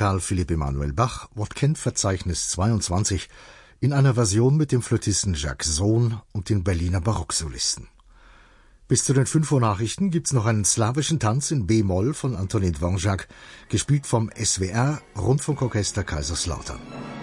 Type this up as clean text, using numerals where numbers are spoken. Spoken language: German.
Karl Philipp Emanuel Bach, Wortkennt-Verzeichnis 22, in einer Version mit dem Flötisten Jacques Sohn und den Berliner Barocksolisten. Bis zu den 5 Uhr Nachrichten gibt's noch einen slawischen Tanz in B-Moll von Antonin Dvorak, gespielt vom SWR Rundfunkorchester Kaiserslautern.